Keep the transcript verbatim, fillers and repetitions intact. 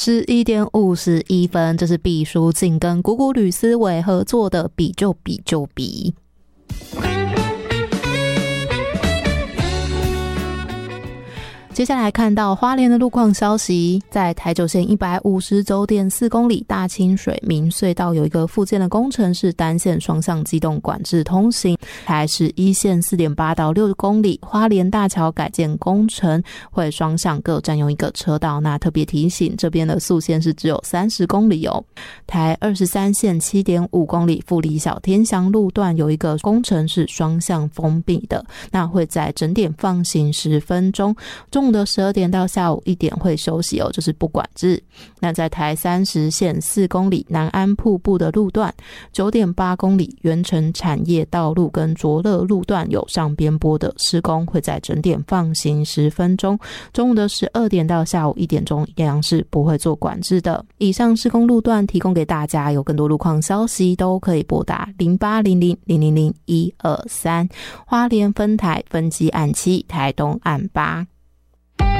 十一点五十一分，这是毕书尽跟古古吕思维合作的比就比就比。接下来看到花莲的路况消息，在台九线一百五十轴点四公里大清水明隧道有一个复建的工程是单线双向机动管制通行，台是一线 四点八到六公里花莲大桥改建工程会双向各占用一个车道，那特别提醒这边的速限是只有三十公里哦。台二十三线 七点五公里富里小天祥路段有一个工程是双向封闭的，那会在整点放行十分钟，中午的十二点到下午一点会休息哦，就是不管制。那在台三十线四公里南安瀑布的路段 九点八公里原城产业道路跟卓乐路段有上边坡的施工，会在整点放行十分钟，中午的十二点到下午一点钟一样是不会做管制的。以上施工路段提供给大家，有更多路况消息都可以拨打零八零零零零零一二三，花莲分台分机案七，台东案八。